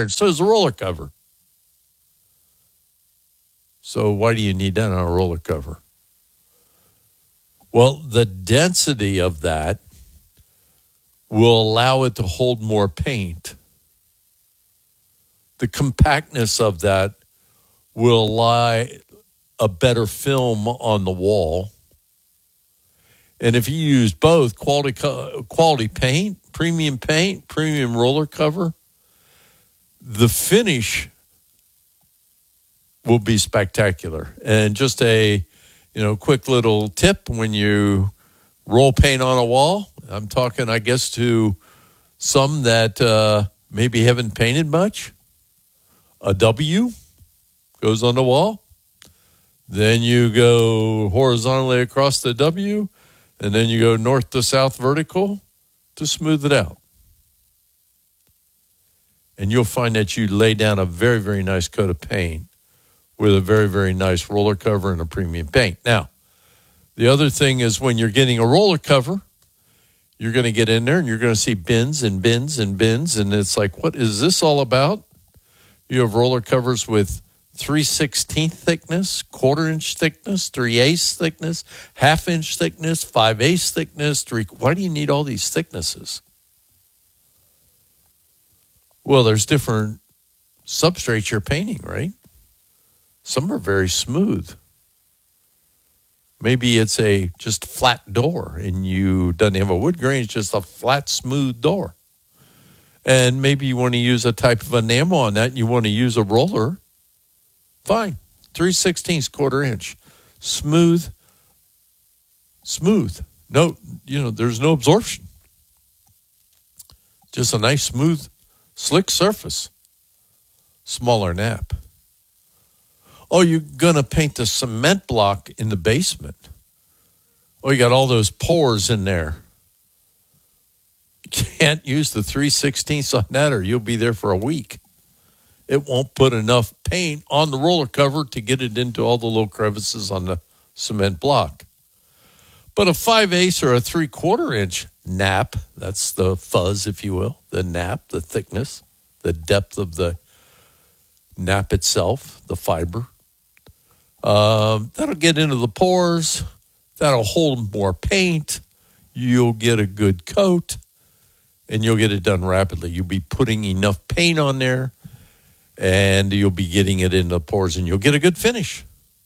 inch. So is the roller cover. So why do you need that on a roller cover? Well, the density of that will allow it to hold more paint. The compactness of that will allow a better film on the wall. And if you use both quality paint, premium roller cover, the finish will be spectacular. And just a quick little tip when you roll paint on a wall, I'm talking, I guess, to some that maybe haven't painted much. A W goes on the wall. Then you go horizontally across the W, and then you go north to south vertical to smooth it out. And you'll find that you lay down a very, very nice coat of paint with a very, very nice roller cover and a premium paint. Now, the other thing is when you're getting a roller cover, you're going to get in there and you're going to see bins and bins and bins. And it's like, what is this all about? You have roller covers with 3/16 thickness, 1/4 inch thickness, 3/8 thickness, 1/2 inch thickness, 5/8 thickness. Why do you need all these thicknesses? Well, there's different substrates you're painting, right? Some are very smooth. Maybe it's a just flat door and you doesn't have a wood grain, it's just a flat, smooth door. And maybe you want to use a type of enamel on that and you want to use a roller. Fine. 3/16, 1/4 inch. Smooth. No, there's no absorption. Just a nice, smooth, slick surface. Smaller nap. Oh, you're going to paint the cement block in the basement. Oh, you got all those pores in there. You can't use the 3/16 on that or you'll be there for a week. It won't put enough paint on the roller cover to get it into all the little crevices on the cement block. But a 5/8 or a 3/4 inch nap, that's the fuzz, if you will, the nap, the thickness, the depth of the nap itself, the fiber. That'll get into the pores. That'll hold more paint. You'll get a good coat, and you'll get it done rapidly. You'll be putting enough paint on there, and you'll be getting it in the pores, and you'll get a good finish.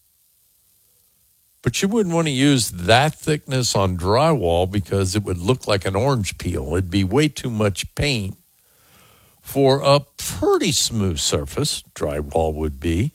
But you wouldn't want to use that thickness on drywall because it would look like an orange peel. It'd be way too much paint for a pretty smooth surface, drywall would be.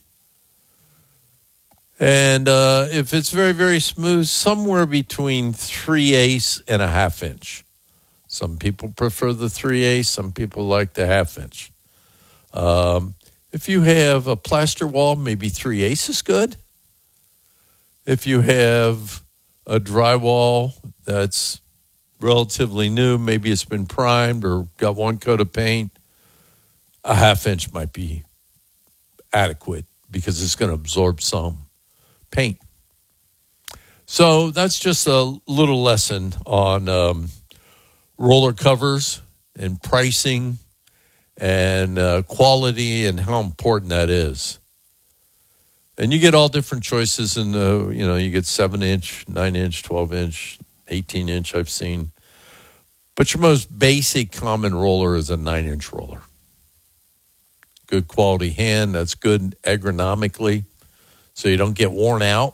And if it's very, very smooth, somewhere between 3/8 and a 1/2 inch. Some people prefer the 3/8, some people like the 1/2 inch. If you have a plaster wall, maybe 3/8 is good. If you have a drywall that's relatively new, maybe it's been primed or got one coat of paint, a 1/2 inch might be adequate because it's going to absorb some paint. So that's just a little lesson on roller covers and pricing and quality and how important that is. And you get all different choices in the, you get 7-inch, 9-inch, 12-inch, 18-inch I've seen. But your most basic common roller is a 9-inch roller. Good quality hand, that's good agronomically, so you don't get worn out.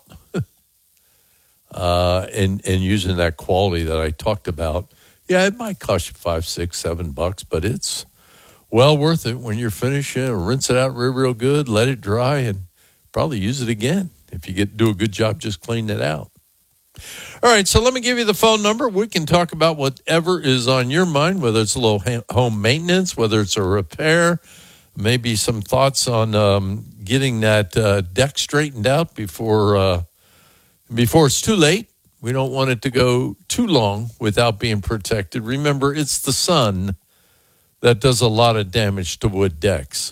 And using that quality that I talked about, yeah, it might cost you $5, $6, $7, but it's well worth it when you're finished. Rinse it out real good, let it dry, and probably use it again if you do a good job just cleaning it out. All right, so let me give you the phone number. We can talk about whatever is on your mind, whether it's a little home maintenance, whether it's a repair, maybe some thoughts on getting that deck straightened out before it's too late. We don't want it to go too long without being protected. Remember, it's the sun that does a lot of damage to wood decks.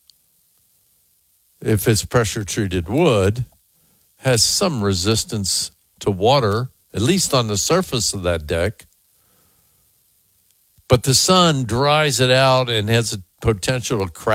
If it's pressure-treated wood, has some resistance to water, at least on the surface of that deck. But the sun dries it out and has a potential to crack